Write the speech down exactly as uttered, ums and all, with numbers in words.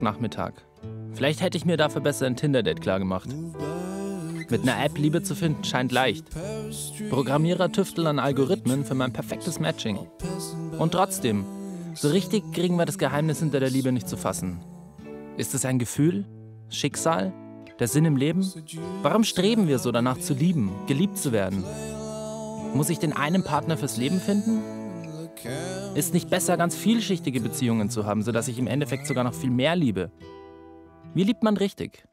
Nachmittag. Vielleicht hätte ich mir dafür besser ein Tinder-Date klargemacht. Mit einer App Liebe zu finden scheint leicht. Programmierer tüfteln an Algorithmen für mein perfektes Matching. Und trotzdem, so richtig kriegen wir das Geheimnis hinter der Liebe nicht zu fassen. Ist es ein Gefühl? Schicksal? Der Sinn im Leben? Warum streben wir so danach zu lieben, geliebt zu werden? Muss ich den einen Partner fürs Leben finden? Ist nicht besser, ganz vielschichtige Beziehungen zu haben, sodass ich im Endeffekt sogar noch viel mehr liebe? Wie liebt man richtig?